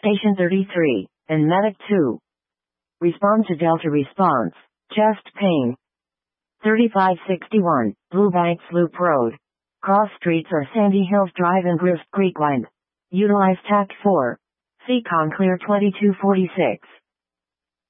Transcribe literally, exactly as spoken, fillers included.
Station thirty-three, and Medic two. Respond to Delta response. Chest pain. thirty-five sixty-one, Blue Banks Loop Road. Cross streets are Sandy Hills Drive and Grist Creek Line. Utilize T A C four. Seacon clear twenty-two forty-six.